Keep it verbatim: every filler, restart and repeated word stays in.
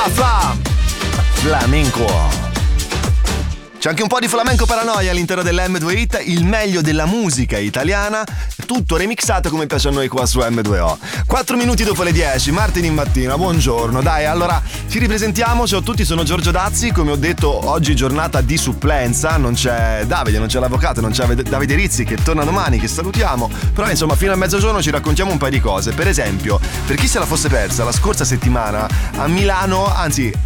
Fla Flamenco. C'è anche un po' di flamenco paranoia all'interno dell'M due Hit, il meglio della musica italiana, tutto remixato come piace a noi qua su M due O. quattro minuti dopo le dieci, martedì mattina, buongiorno. Dai, allora ci ripresentiamo, ciao a tutti, sono Giorgio Dazzi, come ho detto oggi giornata di supplenza, non c'è Davide, non c'è l'avvocato, non c'è Davide Rizzi che torna domani, che salutiamo, però insomma fino a mezzogiorno ci raccontiamo un paio di cose. Per esempio, per chi se la fosse persa, la scorsa settimana a Milano, anzi